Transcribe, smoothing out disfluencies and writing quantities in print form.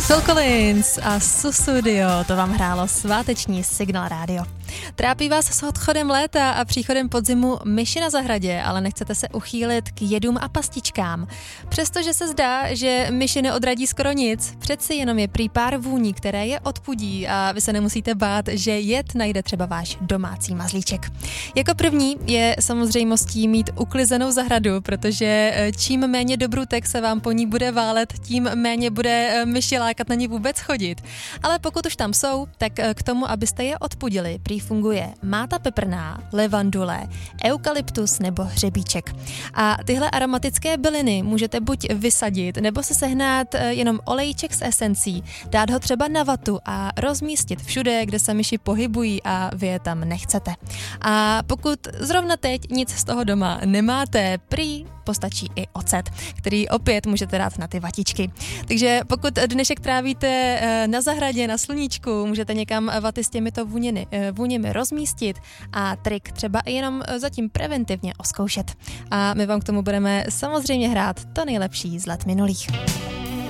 Phil Collins a Sussudio, to vám hrálo sváteční Signál rádio. Trápí vás s odchodem léta a příchodem podzimu myši na zahradě, ale nechcete se uchýlit k jedům a pastičkám. Přestože se zdá, že myši neodradí skoro nic, přeci jenom je prý pár vůní, které je odpudí a vy se nemusíte bát, že jed najde třeba váš domácí mazlíček. Jako první je samozřejmostí mít uklizenou zahradu, protože čím méně dobrutek se vám po ní bude válet, tím méně bude myši lákat na ní vůbec chodit. Ale pokud už tam jsou, tak k tomu, abyste je odpudili, prý funguje máta peprná, levandule, eukalyptus nebo hřebíček. A tyhle aromatické byliny můžete buď vysadit, nebo se sehnat jenom olejček s esencí, dát ho třeba na vatu a rozmístit všude, kde se myši pohybují a vy je tam nechcete. A pokud zrovna teď nic z toho doma nemáte, prý postačí i ocet, který opět můžete dát na ty vatičky. Takže pokud dnešek trávíte na zahradě, na sluníčku, můžete někam vaty s těmito vůněmi rozmístit a trik třeba i jenom zatím preventivně oskoušet. A my vám k tomu budeme samozřejmě hrát to nejlepší z let minulých.